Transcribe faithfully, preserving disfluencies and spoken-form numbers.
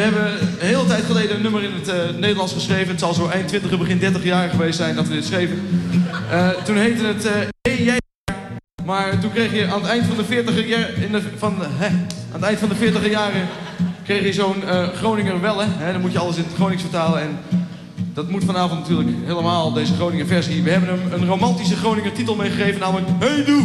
hebben een hele tijd geleden een nummer in het uh, Nederlands geschreven. Het zal zo eind twintig, begin dertig jaar geweest zijn dat we dit schreven. Uh, toen heette het uh, Hey Jij. Maar toen kreeg je aan het eind van de veertiger jaren, van, hè, aan het eind van de veertiger jaren kreeg je zo'n uh, Groninger Welle. Hè, dan moet je alles in het Gronings vertalen. En dat moet vanavond natuurlijk helemaal, deze Groninger versie. We hebben hem een romantische Groninger titel meegegeven, namelijk Hey Doe!